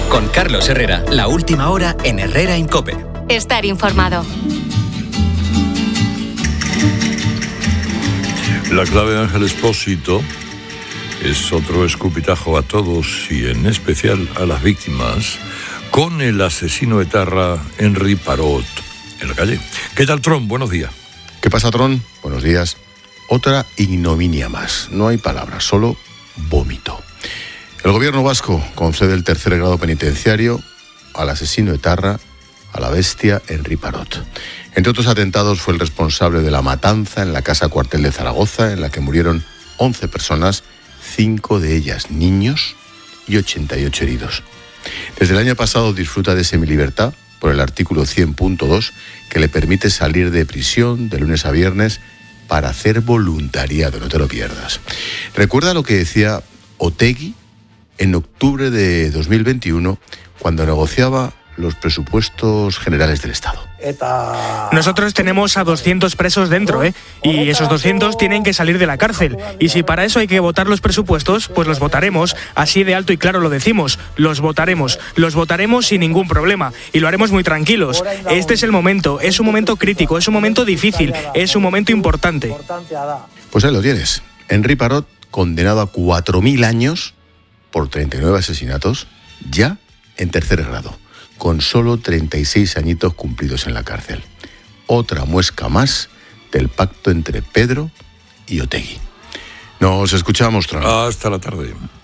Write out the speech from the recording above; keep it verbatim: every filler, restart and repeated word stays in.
Con Carlos Herrera, la última hora en Herrera en COPE. Estar informado. La clave de Ángel Expósito es otro escupitajo a todos y en especial a las víctimas con el asesino etarra Henry Parot en la calle. ¿Qué tal, Tron? Buenos días. ¿Qué pasa, Tron? Buenos días. Otra ignominia más. No hay palabras, solo vómito. El gobierno vasco concede el tercer grado penitenciario al asesino etarra, a la bestia Henry Parot. Entre otros atentados fue el responsable de la matanza en la casa cuartel de Zaragoza, en la que murieron once personas, cinco de ellas niños y ochenta y ocho heridos. Desde el año pasado disfruta de semilibertad por el artículo cien punto dos, que le permite salir de prisión de lunes a viernes para hacer voluntariado, no te lo pierdas. Recuerda lo que decía Otegi en octubre de dos mil veintiuno, cuando negociaba los presupuestos generales del Estado. Nosotros tenemos a doscientos presos dentro, ¿eh? Y esos doscientos tienen que salir de la cárcel. Y si para eso hay que votar los presupuestos, pues los votaremos. Así de alto y claro lo decimos. Los votaremos. Los votaremos sin ningún problema. Y lo haremos muy tranquilos. Este es el momento. Es un momento crítico. Es un momento difícil. Es un momento importante. Pues ahí lo tienes. Henry Parot, condenado a cuatro mil años por treinta y nueve asesinatos, ya en tercer grado, con solo treinta y seis añitos cumplidos en la cárcel. Otra muesca más del pacto entre Pedro y Otegi. Nos escuchamos, Tron. Hasta la tarde.